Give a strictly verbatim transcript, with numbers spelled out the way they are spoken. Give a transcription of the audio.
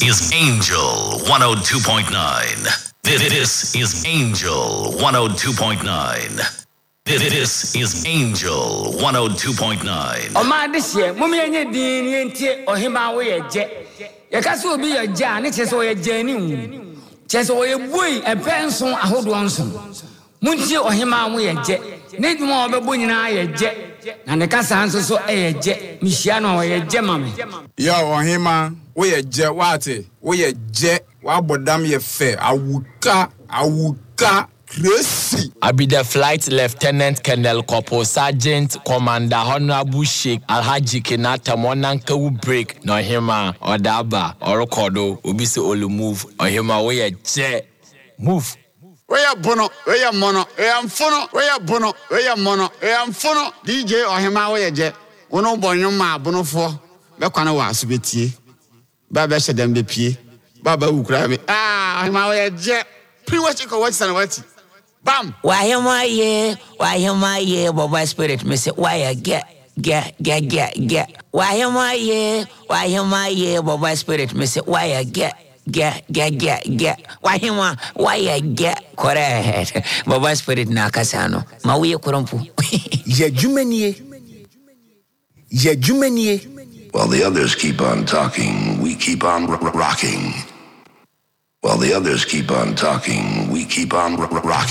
is Angel one oh two point nine. This is Angel one oh two point nine. This is Angel one oh two point nine. Oh my, this year, Mummy and Dean, or him away a jet. Your castle will be a jan, it is a genuine. Just away a boy, a pencil, a hold one son. Munchi or him away a jet. Need more of a boy and I a jet. And the casa answers so a jet, Michiano or a gemma. Yo, or him, we a jet, what we a jet, what but damn ye fair. I would car, I would car. Crazy. I be the flight lieutenant Colonel Corporal Sergeant Commander Honorable Sheikh Alhaji Kenata Monanka will break no hima or daba or kodo ubisi olu move or hima we a jet move. Where bono, where mono, where am fono, where bono, where mono, where am fono, D J or hima we a jet. Uno bono ma bono for Bakana was with Baba said them be pie. Baba who grab it. Ah, hima we a jet. Pre watch you watch and what? Bam! Why am I here? Why am I here? Baba Spirit, me say, why I get, get, get, get, get. Why am I here? Why am I here? Baba Spirit, me say, why I get, get, get, get, get. Why am I, why I get, correct. Baba Spirit na kasano. Ma uye kurumpu. Je jumenie. Je jumenie. While the others keep on talking, we keep on r- r- rocking. While the others keep on talking, we keep on r- r- rocking.